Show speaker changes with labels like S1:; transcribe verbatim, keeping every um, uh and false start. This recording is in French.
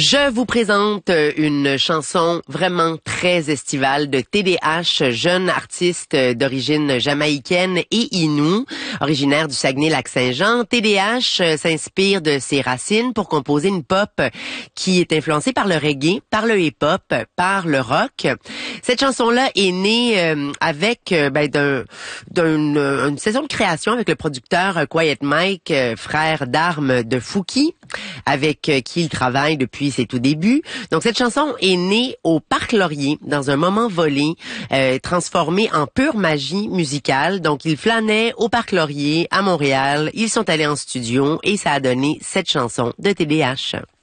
S1: Je vous présente une chanson vraiment très estivale de T D H, jeune artiste d'origine jamaïcaine et inou, originaire du Saguenay-Lac-Saint-Jean. T D H s'inspire de ses racines pour composer une pop qui est influencée par le reggae, par le hip-hop, par le rock. Cette chanson-là est née euh, avec euh, ben, d'un, d'un, une session de création avec le producteur Quiet Mike, euh, frère d'armes de Fouki, avec euh, qui il travaille depuis ses tout débuts. Donc cette chanson est née au Parc Laurier, dans un moment volé, euh, transformé en pure magie musicale. Donc ils flânaient au Parc Laurier, à Montréal. Ils sont allés en studio et ça a donné cette chanson de T D H.